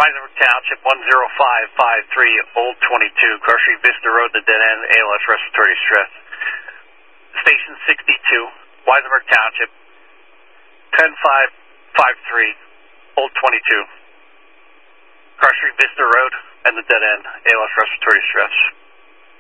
Weisenberg Township, 10553, Old 22, Cross Street Vista Road, the dead end, ALS respiratory distress. Station 62, Weisenberg Township, 10553, Old 22, Cross Street Vista Road, and the dead end, ALS respiratory distress.